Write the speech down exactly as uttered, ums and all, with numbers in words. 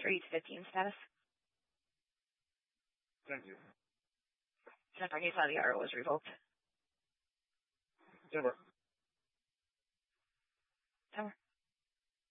ready to the team status? Thank you. Confirm you saw the arrow was revoked. Never.